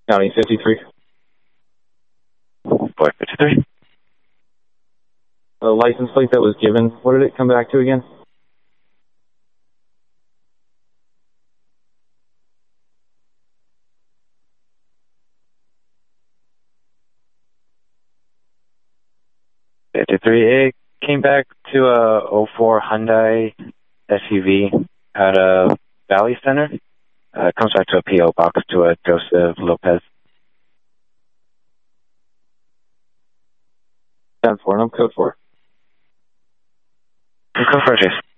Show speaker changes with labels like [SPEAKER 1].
[SPEAKER 1] County 53.
[SPEAKER 2] 453.
[SPEAKER 1] The license plate that was given, what did it come back to again?
[SPEAKER 2] It came back to a 04 Hyundai SUV at a Valley Center. It comes back to a P.O. box to a Joseph Lopez.
[SPEAKER 1] 10-4, and I'm code 4.
[SPEAKER 2] Code 4, Chase.